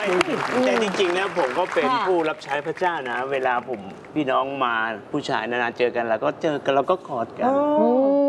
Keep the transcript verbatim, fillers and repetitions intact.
ไม่แต่จริงๆแล้วผมก็เป็นผู้รับใช้พระเจ้านะเวลาผมพี่น้องมาผู้ชายนานๆเจอกันเราก็เจอกันเราก็กอดกัน